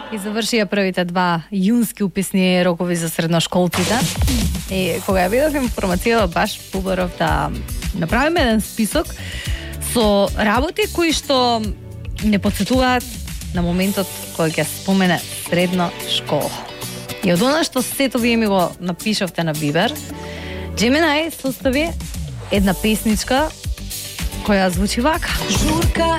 И завршија првите два јунски уписни рокови за средношколците. И кога ја видов информацијата, баш побарав да направиме еден список со работи кои што не потсетуваат на моментот кој ќе спомене средна школа. И од она што сето вие ми го напишавте на Вибер, Gemini состави една песничка која звучи вака. Журка